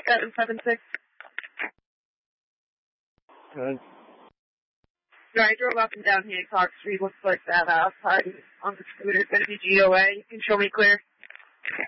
776. Good. No, I drove up and down Hancock Street. Looks like that party on the scooter is going to be GOA. You can show me clear.